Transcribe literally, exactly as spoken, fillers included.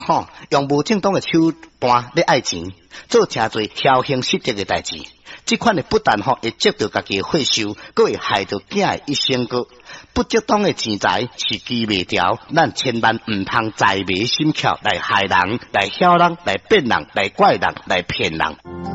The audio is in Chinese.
吼，用无正当的手段咧爱钱，做诚侪侥幸失德的代志。这款的不但吼会接到家己的血受，佫会害到囝的一生个。不正当的钱财是记袂牢，咱千万唔通财迷心窍来害人、来晓人、来骗人、来怪人、来骗人。